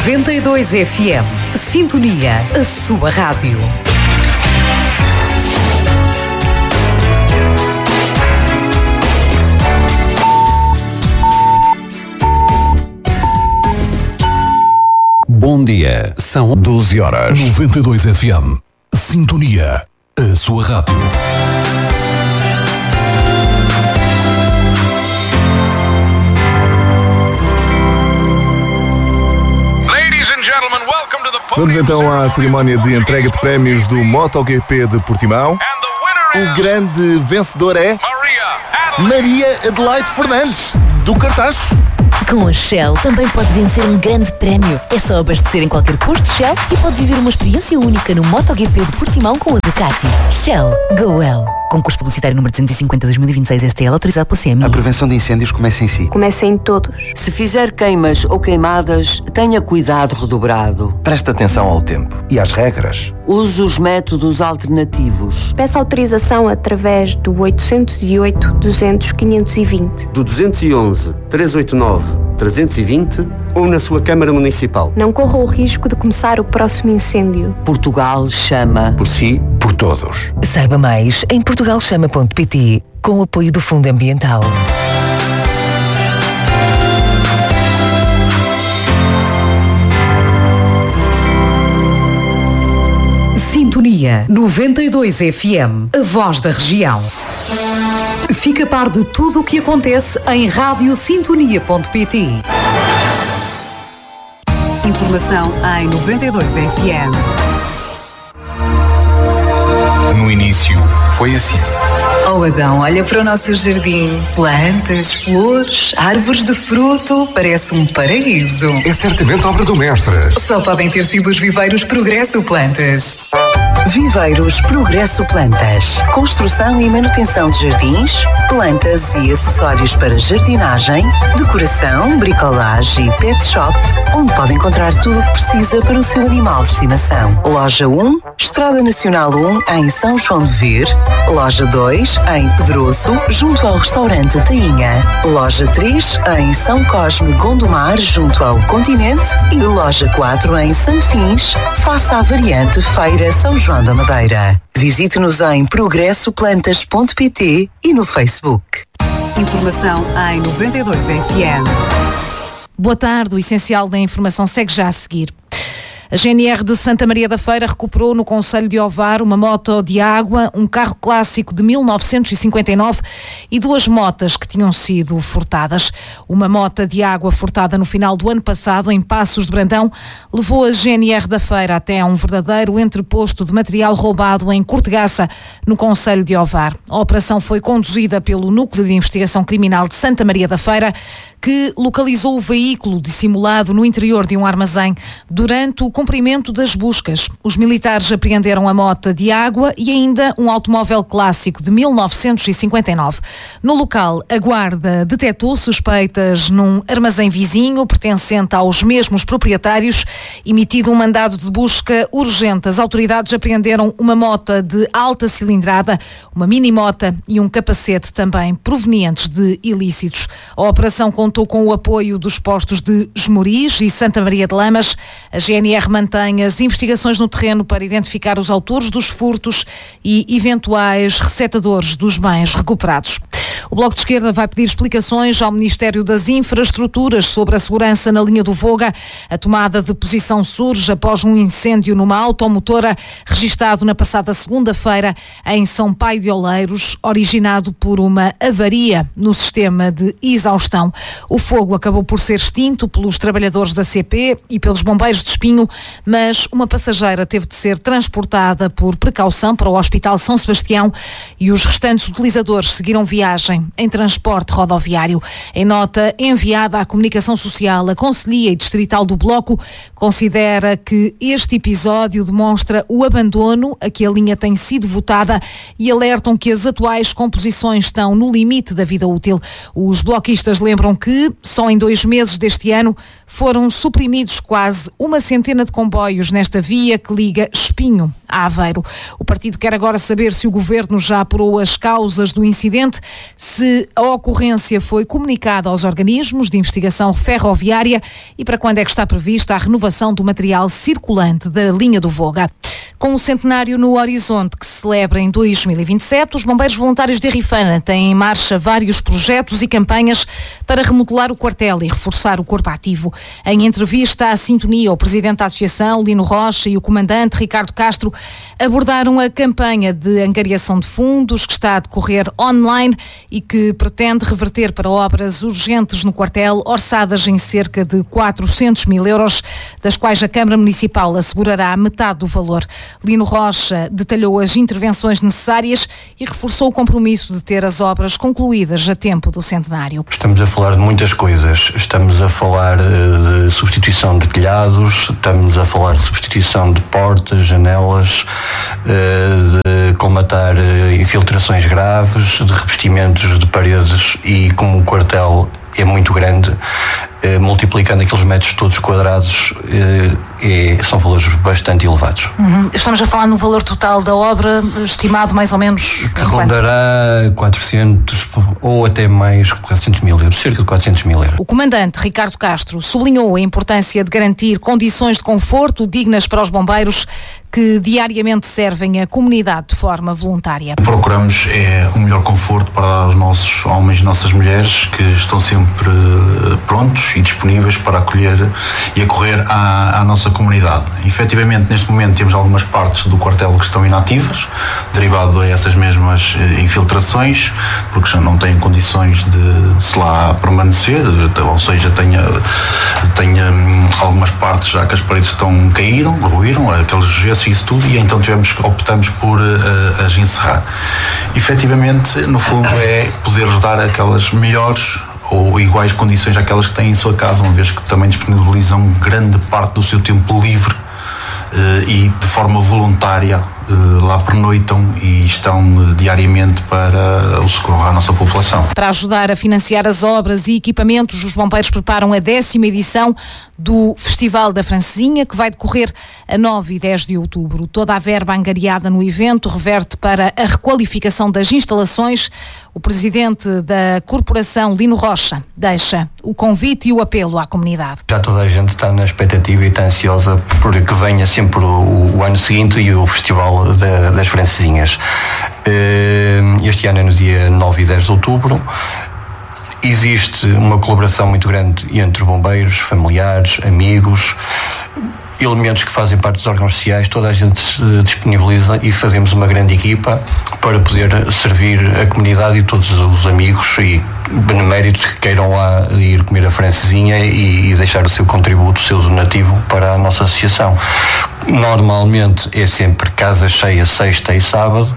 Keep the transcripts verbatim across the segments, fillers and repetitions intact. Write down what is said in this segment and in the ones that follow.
noventa e dois F M. Sintonia, a sua rádio. Bom dia, são doze horas. noventa e dois F M. Sintonia, a sua rádio. Vamos então à cerimónia de entrega de prémios do MotoGP de Portimão. O grande vencedor é Maria Adelaide Fernandes, do Cartaz. Com a Shell também pode vencer um grande prémio. É só abastecer em qualquer posto Shell e pode viver uma experiência única no MotoGP de Portimão com a Ducati. Shell, go well. Concurso publicitário número duzentos e cinquenta de dois mil e vinte e seis S T L, autorizado pela C M I. A prevenção de incêndios começa em si. Começa em todos. Se fizer queimas ou queimadas, tenha cuidado redobrado. Preste atenção ao tempo e às regras. Use os métodos alternativos. Peça autorização através do oitocentos e oito, duzentos, quinhentos e vinte. Do duzentos e onze, trezentos e oitenta e nove, trezentos e vinte ou na sua Câmara Municipal. Não corra o risco de começar o próximo incêndio. Portugal chama. Por si, por todos. Saiba mais em portugal chama ponto pt, com o apoio do Fundo Ambiental. Sintonia noventa e dois F M, a voz da região. Fica a par de tudo o que acontece em rádio sintonia ponto pt. Informação em noventa e dois F M. No início, foi assim. Oh Adão, olha para o nosso jardim. Plantas, flores, árvores de fruto. Parece um paraíso. É certamente obra do mestre. Só podem ter sido os viveiros Progresso Plantas. Viveiros Progresso Plantas. Construção e manutenção de jardins, plantas e acessórios para jardinagem, decoração, bricolagem e pet shop, onde pode encontrar tudo o que precisa para o seu animal de estimação. Loja um, Estrada Nacional um, em São João de Vir. Loja dois, em Pedroso, junto ao restaurante Tainha. Loja três, em São Cosme, Gondomar, junto ao Continente. E loja quatro, em Sanfins, face à variante Feira São João da Madeira. Visite-nos em progresso plantas ponto pt e no Facebook. Informação em noventa e dois F M. Boa tarde, o essencial da informação segue já a seguir. A G N R de Santa Maria da Feira recuperou no concelho de Ovar uma moto de água, um carro clássico de mil novecentos e cinquenta e nove e duas motas que tinham sido furtadas. Uma mota de água furtada no final do ano passado em Passos de Brandão levou a G N R da Feira até a um verdadeiro entreposto de material roubado em Cortegaça, no concelho de Ovar. A operação foi conduzida pelo Núcleo de Investigação Criminal de Santa Maria da Feira, que localizou o veículo dissimulado no interior de um armazém durante o cumprimento das buscas. Os militares apreenderam a mota de água e ainda um automóvel clássico de mil novecentos e cinquenta e nove. No local, a guarda detectou suspeitas num armazém vizinho pertencente aos mesmos proprietários. Emitido um mandado de busca urgente, as autoridades apreenderam uma mota de alta cilindrada, uma mini-mota e um capacete também provenientes de ilícitos. A operação contou com o apoio dos postos de Esmoriz e Santa Maria de Lamas. A G N R mantém as investigações no terreno para identificar os autores dos furtos e eventuais receptadores dos bens recuperados. O Bloco de Esquerda vai pedir explicações ao Ministério das Infraestruturas sobre a segurança na linha do Voga. A tomada de posição surge após um incêndio numa automotora registado na passada segunda-feira em São Paio de Oleiros, originado por uma avaria no sistema de exaustão. O fogo acabou por ser extinto pelos trabalhadores da C P e pelos bombeiros de Espinho, mas uma passageira teve de ser transportada por precaução para o Hospital São Sebastião e os restantes utilizadores seguiram viagem em transporte rodoviário. Em nota enviada à Comunicação Social, a Conselhia e Distrital do Bloco considera que este episódio demonstra o abandono a que a linha tem sido votada e alertam que as atuais composições estão no limite da vida útil. Os bloquistas lembram que, só em dois meses deste ano, foram suprimidos quase uma centena de comboios nesta via que liga Espinho a Aveiro. O partido quer agora saber se o governo já apurou as causas do incidente, se a ocorrência foi comunicada aos organismos de investigação ferroviária e para quando é que está prevista a renovação do material circulante da linha do Voga. Com o centenário no horizonte que se celebra em dois mil e vinte e sete, os bombeiros voluntários de Rifana têm em marcha vários projetos e campanhas para remodelar o quartel e reforçar o corpo ativo. Em entrevista à Sintonia, o presidente da associação, Lino Rocha, e o comandante Ricardo Castro abordaram a campanha de angariação de fundos que está a decorrer online e que pretende reverter para obras urgentes no quartel, orçadas em cerca de quatrocentos mil euros, das quais a Câmara Municipal assegurará metade do valor. Lino Rocha detalhou as intervenções necessárias e reforçou o compromisso de ter as obras concluídas a tempo do centenário. Estamos a falar de muitas coisas. Estamos a falar de substituição de telhados, estamos a falar de substituição de portas, janelas, de colmatar infiltrações graves, de revestimentos de paredes e como o quartel é muito grande, eh, multiplicando aqueles metros todos quadrados, eh, é, são valores bastante elevados. Uhum. Estamos a falar no valor total da obra, estimado mais ou menos... Que rondará quatrocentos ou até mais, quatrocentos mil euros, cerca de quatrocentos mil euros. O comandante Ricardo Castro sublinhou a importância de garantir condições de conforto dignas para os bombeiros que diariamente servem a comunidade de forma voluntária. Procuramos é, o melhor conforto para os nossos homens e nossas mulheres que estão sempre prontos e disponíveis para acolher e acorrer à, à nossa comunidade. Efetivamente, neste momento temos algumas partes do quartel que estão inativas, derivado a essas mesmas infiltrações, porque já não têm condições de, de se lá permanecer, ou seja, tenha, tenha algumas partes já que as paredes estão caíram, ruíram, aqueles gestos e isso tudo, e então tivemos, optamos por uh, as encerrar. Efetivamente, no fundo, é poder dar aquelas melhores ou iguais condições àquelas que têm em sua casa, uma vez que também disponibilizam grande parte do seu tempo livre uh, e de forma voluntária uh, lá pernoitam e estão diariamente para o socorro à nossa população. Para ajudar a financiar as obras e equipamentos, os bombeiros preparam a décima edição do Festival da Francesinha, que vai decorrer a nove e dez de outubro. Toda a verba angariada no evento reverte para a requalificação das instalações. O presidente da corporação, Lino Rocha, deixa o convite e o apelo à comunidade. Já toda a gente está na expectativa e está ansiosa por que venha sempre o, o ano seguinte e o Festival da, das Francesinhas. Este ano é no dia nove e dez de outubro. Existe uma colaboração muito grande entre bombeiros, familiares, amigos, elementos que fazem parte dos órgãos sociais. Toda a gente se disponibiliza e fazemos uma grande equipa para poder servir a comunidade e todos os amigos e beneméritos que queiram lá ir comer a francesinha e, e deixar o seu contributo, o seu donativo para a nossa associação. Normalmente é sempre casa cheia, sexta e sábado.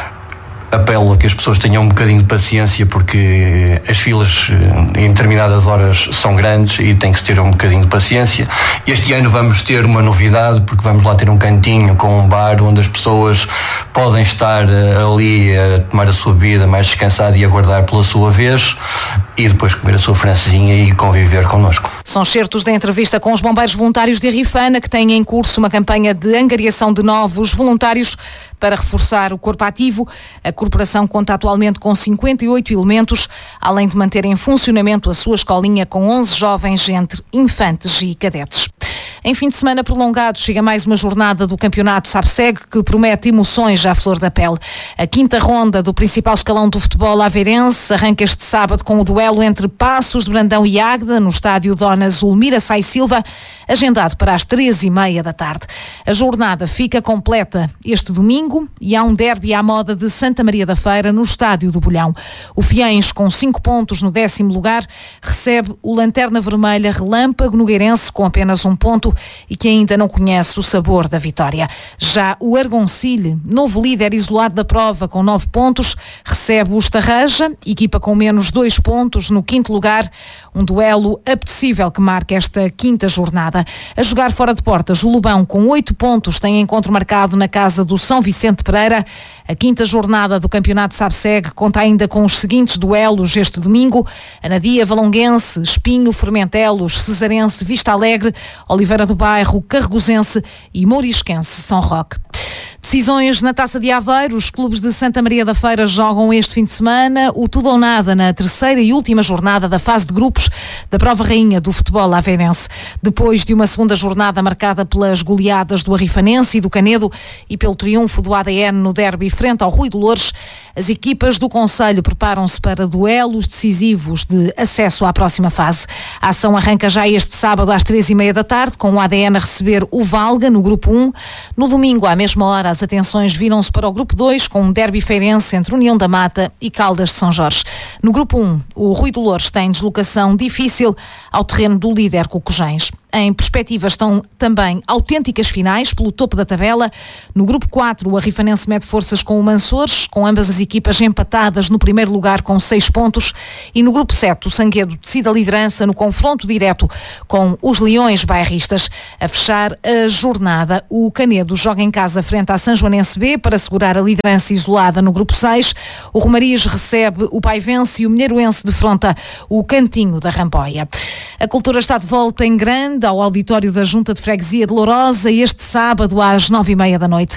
Apelo a que as pessoas tenham um bocadinho de paciência, porque as filas em determinadas horas são grandes e tem que se ter um bocadinho de paciência. Este ano vamos ter uma novidade, porque vamos lá ter um cantinho com um bar onde as pessoas podem estar ali a tomar a sua bebida mais descansada e aguardar pela sua vez e depois comer a sua francesinha e conviver connosco. São certos da entrevista com os bombeiros voluntários de Rifana, que têm em curso uma campanha de angariação de novos voluntários para reforçar o corpo ativo. A corporação conta atualmente com cinquenta e oito elementos, além de manter em funcionamento a sua escolinha com onze jovens entre infantes e cadetes. Em fim de semana prolongado, chega mais uma jornada do Campeonato SAPSEG que promete emoções à flor da pele. A quinta ronda do principal escalão do futebol aveirense arranca este sábado com o duelo entre Passos de Brandão e Águeda no estádio Dona Zulmira Sai Silva, agendado para as três e meia da tarde. A jornada fica completa este domingo e há um derby à moda de Santa Maria da Feira no estádio do Bolhão. O Fiães, com cinco pontos no décimo lugar, recebe o Lanterna Vermelha Relâmpago Nogueirense com apenas um ponto e que ainda não conhece o sabor da vitória. Já o Argoncilhe, novo líder isolado da prova com nove pontos, recebe o Estarraja, equipa com menos dois pontos no quinto lugar. Um duelo apetecível que marca esta quinta jornada. A jogar fora de portas, o Lobão, com oito pontos, tem encontro marcado na casa do São Vicente Pereira. A quinta jornada do Campeonato SAPSEG conta ainda com os seguintes duelos este domingo: Anadia, Valonguense, Espinho, Fermentelos, Cesarense, Vista Alegre, Oliveira do Bairro, Carregozense e Mourisquense, São Roque. Decisões na Taça de Aveiro. Os clubes de Santa Maria da Feira jogam este fim de semana o tudo ou nada na terceira e última jornada da fase de grupos da prova rainha do futebol aveirense. Depois de uma segunda jornada marcada pelas goleadas do Arrifanense e do Canedo e pelo triunfo do A D N no derby frente ao Rui Dolores, as equipas do concelho preparam-se para duelos decisivos de acesso à próxima fase. A ação arranca já este sábado às três e meia da tarde, com o A D N a receber o Valga no grupo um. No domingo, à mesma hora, as atenções viram-se para o grupo dois, com um derby feirense entre União da Mata e Caldas de São Jorge. No grupo um, o Rui Dolores tem deslocação difícil ao terreno do líder Cocojães. Em perspectiva estão também autênticas finais pelo topo da tabela. No grupo quatro, o Arrifanense mede forças com o Mansores, com ambas as equipas empatadas no primeiro lugar com seis pontos. E no grupo sete, o Sanguedo decide a liderança no confronto direto com os Leões bairristas. A fechar a jornada, o Canedo joga em casa frente à Sanjoanense B para assegurar a liderança isolada no grupo seis. O Romarias recebe o Paivense e o Mineiroense defronta o Cantinho da Ramboia. A cultura está de volta em grande ao auditório da Junta de Freguesia de Lourosa este sábado às nove e meia da noite.